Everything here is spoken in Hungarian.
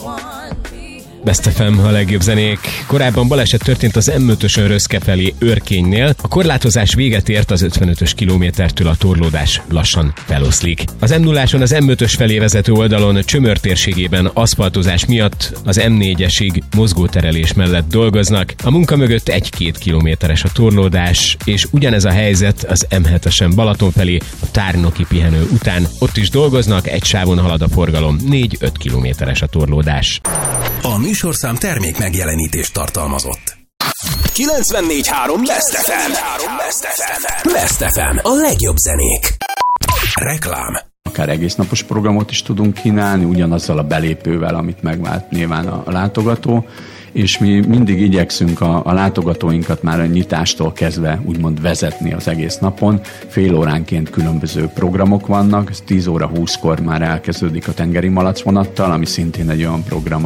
Best FM a legjobb zenék. Korábban baleset történt az M5-ösön Röszke felé Örkénynél. A korlátozás véget ért, az 55-ös kilométertől a torlódás lassan feloszlik. Az M0-áson az M5-ös felé vezető oldalon Csömör térségében aszfaltozás miatt az M4-esig mozgóterelés mellett dolgoznak. A munka mögött 1-2 kilométeres a torlódás, és ugyanez a helyzet az M7-esen Balaton felé a tárnoki pihenő után. Ott is dolgoznak, egy sávon halad a forgalom, 4-5 kilométeres a torlódás. A műsorszám termék megjelenítést tartalmazott. 94.3 Best FM. Best FM. A legjobb zenék. Reklám. Akár egésznapos programot is tudunk kínálni, ugyanazzal a belépővel, amit megvált nyilván a látogató, és mi mindig igyekszünk a látogatóinkat már a nyitástól kezdve úgymond vezetni az egész napon. Fél óránként különböző programok vannak, 10 óra 20-kor már elkezdődik a tengeri malacvonattal, ami szintén egy olyan program,